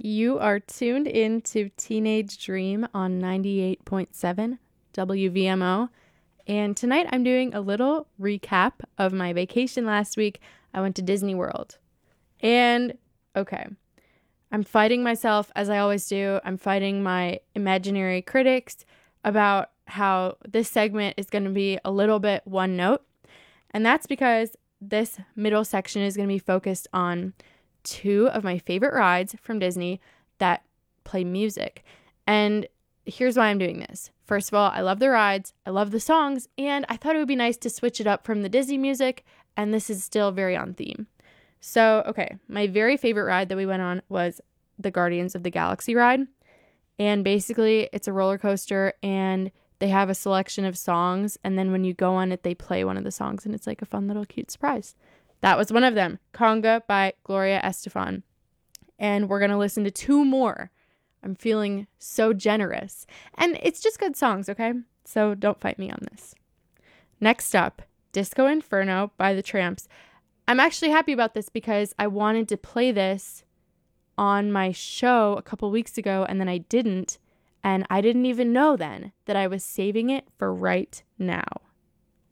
You are tuned in to Teenage Dream on 98.7 WVMO. And tonight I'm doing a little recap of my vacation last week. I went to Disney World. And, okay, I'm fighting myself, as I always do. I'm fighting my imaginary critics about how this segment is going to be a little bit one note. And that's because this middle section is going to be focused on two of my favorite rides from Disney that play music. And here's why I'm doing this. First of all, I love the rides, I love the songs, and I thought it would be nice to switch it up from the Disney music, and this is still very on theme. So, okay, my very favorite ride that we went on was the Guardians of the Galaxy ride. And basically, it's a roller coaster, and they have a selection of songs, and then when you go on it, they play one of the songs, and it's like a fun little cute surprise. That was one of them, Conga by Gloria Estefan. And we're going to listen to two more. I'm feeling so generous. And it's just good songs, okay? So don't fight me on this. Next up, Disco Inferno by the Tramps. I'm actually happy about this because I wanted to play this on my show a couple weeks ago, and then I didn't. And I didn't even know then that I was saving it for right now.